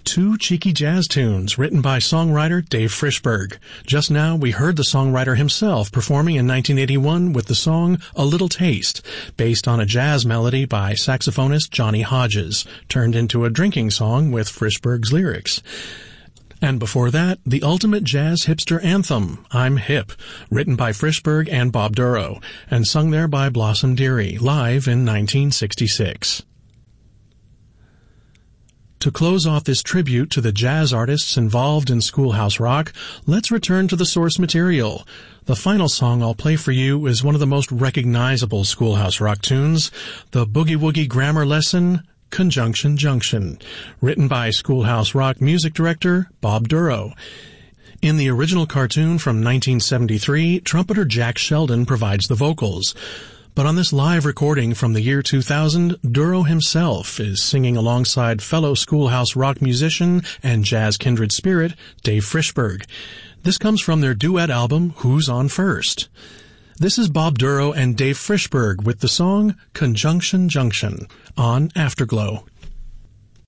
two cheeky jazz tunes written by songwriter Dave Frishberg. Just now, we heard the songwriter himself performing in 1981 with the song A Little Taste, based on a jazz melody by saxophonist Johnny Hodges, turned into a drinking song with Frishberg's lyrics. And before that, the ultimate jazz hipster anthem, I'm Hip, written by Frishberg and Bob Dorough, and sung there by Blossom Dearie, live in 1966. To close off this tribute to the jazz artists involved in Schoolhouse Rock, let's return to the source material. The final song I'll play for you is one of the most recognizable Schoolhouse Rock tunes, the Boogie Woogie Grammar Lesson, Conjunction Junction, written by Schoolhouse Rock music director Bob Dorough. In the original cartoon from 1973, trumpeter Jack Sheldon provides the vocals. But on this live recording from the year 2000, Dorough himself is singing alongside fellow Schoolhouse Rock musician and jazz kindred spirit Dave Frishberg. This comes from their duet album, Who's On First? This is Bob Dorough and Dave Frishberg with the song Conjunction Junction on Afterglow.